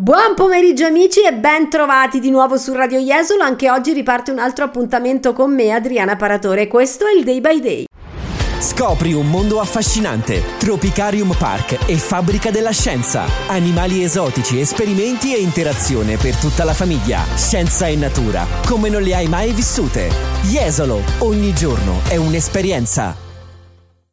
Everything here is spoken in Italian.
Buon pomeriggio amici e ben trovati di nuovo su Radio Jesolo. Anche oggi riparte un altro appuntamento con me, Adriana Paratore. Questo è il Day by Day. Scopri un mondo affascinante, Tropicarium Park e Fabbrica della Scienza. Animali esotici, esperimenti e interazione per tutta la famiglia. Scienza e natura, come non le hai mai vissute. Jesolo, ogni giorno è un'esperienza.